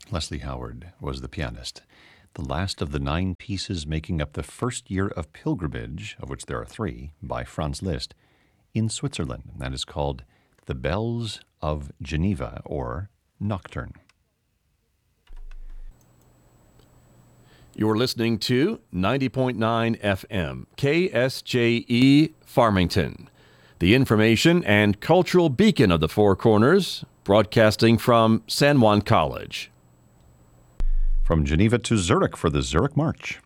Leslie Howard was the pianist. The last of the 9 pieces making up the first year of pilgrimage, of which there are 3, by Franz Liszt, in Switzerland. That is called The Bells of Geneva, or Nocturne. You're listening to 90.9 FM, KSJE Farmington, the information and cultural beacon of the Four Corners, broadcasting from San Juan College. From Geneva to Zurich for the Zurich March.